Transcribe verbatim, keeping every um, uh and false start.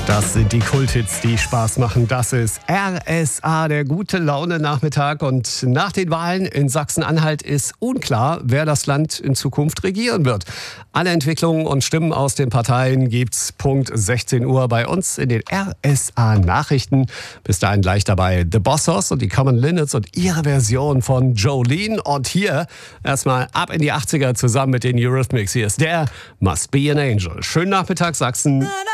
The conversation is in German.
Das sind die Kulthits, die Spaß machen. Das ist R S A, der gute Laune-Nachmittag. Und nach den Wahlen in Sachsen-Anhalt ist unklar, wer das Land in Zukunft regieren wird. Alle Entwicklungen und Stimmen aus den Parteien gibt's Punkt sechzehn Uhr bei uns in den R S A-Nachrichten. Bis dahin gleich dabei The Bossos und die Common Linnets und ihre Version von Jolene. Und hier erstmal ab in die achtziger zusammen mit den Eurythmics. Hier ist der Must Be an Angel. Schönen Nachmittag, Sachsen.